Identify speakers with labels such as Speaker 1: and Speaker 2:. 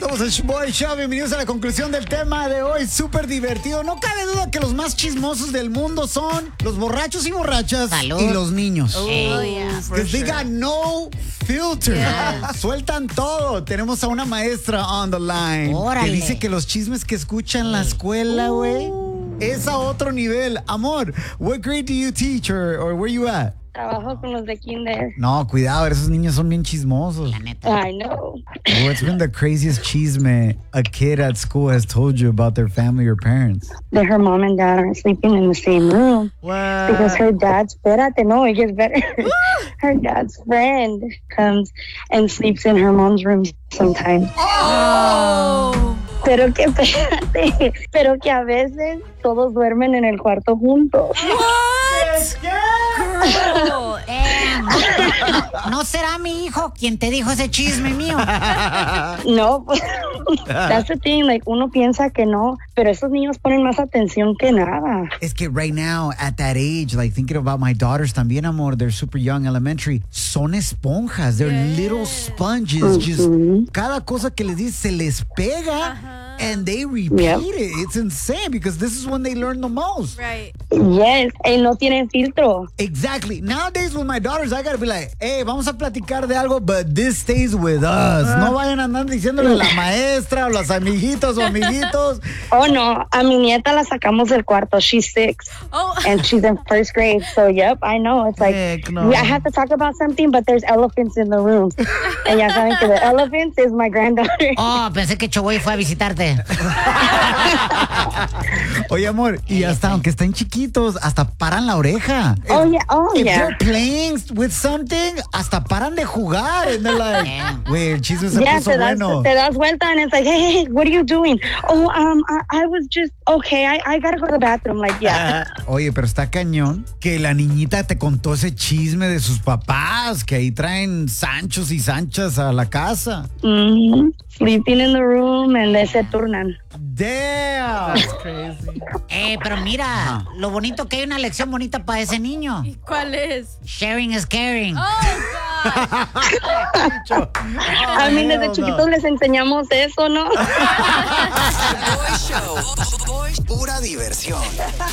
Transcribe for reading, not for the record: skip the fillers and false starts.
Speaker 1: Somos el Boy Show. Bienvenidos a la conclusión del tema de hoy. Súper divertido. No cabe duda que los más chismosos del mundo son los borrachos y borrachas.
Speaker 2: Salud.
Speaker 1: Y los niños.
Speaker 2: Yeah.
Speaker 1: Que diga no filter.
Speaker 2: Yeah.
Speaker 1: Sueltan todo. Tenemos a una maestra on the line.
Speaker 2: Órale.
Speaker 1: Que dice que los chismes que escucha en la escuela, güey, es a otro nivel. Amor, what grade do you teach or where you at?
Speaker 3: Trabajo con los de kinder.
Speaker 1: No, cuidado, esos niños son bien chismosos.
Speaker 2: La neta.
Speaker 3: I know.
Speaker 1: What's been the craziest chisme a kid at school has told you about their family or parents?
Speaker 3: That her mom and dad aren't sleeping in the same room. Because her dad's, espérate, no, it gets better. Her dad's friend comes and sleeps in her mom's room sometimes.
Speaker 2: Oh.
Speaker 3: Pero que, espérate, pero que a veces todos duermen en el cuarto juntos.
Speaker 2: Girl. Damn. ¿No será mi hijo quien te dijo ese chisme mío?
Speaker 3: No, pues, that's the thing, like, uno piensa que no, pero esos niños ponen más atención que nada.
Speaker 1: Es que right now, at that age, like thinking about my daughters también, amor, they're super young, elementary, son esponjas, they're little sponges, just cada cosa que les dices se les pega. And they repeat it. It's insane because this is when they learn the most.
Speaker 4: Right.
Speaker 3: Yes, y no tienen filtro.
Speaker 1: Exactly. Nowadays with my daughters, I gotta be like, hey, vamos a platicar de algo, but this stays with us. No vayan andando diciéndole a la maestra o los amiguitos o amiguitos.
Speaker 3: Oh, no, a mi nieta la sacamos del cuarto. She's 6.
Speaker 4: Oh.
Speaker 3: And she's in first grade. So, yep, I know. It's like,
Speaker 1: Heck no.
Speaker 3: I have to talk about something, but there's elephants in the room. And ya saben que the elephants is my granddaughter.
Speaker 2: Oh, pensé que Choboy fue a visitarte.
Speaker 1: Oye, amor, y hasta aunque estén chiquitos, hasta paran la oreja.
Speaker 3: Oh, yeah. Oh,
Speaker 1: If
Speaker 3: yeah.
Speaker 1: they're playing with something, hasta paran de jugar. And they're like, güey, el chisme se
Speaker 3: Yeah,
Speaker 1: puso bueno.
Speaker 3: te das vuelta and it's like, hey, what are you doing? Oh, I was just, okay, I gotta go to the bathroom. Like, yeah.
Speaker 1: Oye, pero está cañón que la niñita te contó ese chisme de sus papás, que ahí traen Sanchos y Sanchas a la casa.
Speaker 3: Sleeping in the room and they se turnan.
Speaker 1: Damn. That's crazy.
Speaker 2: Pero mira, lo bonito que hay una lección bonita para ese niño.
Speaker 4: ¿Y cuál es?
Speaker 2: Sharing is caring.
Speaker 4: Oh, God.
Speaker 3: A mí desde chiquitos les enseñamos eso, ¿no?
Speaker 5: Boy Show. Pura diversión.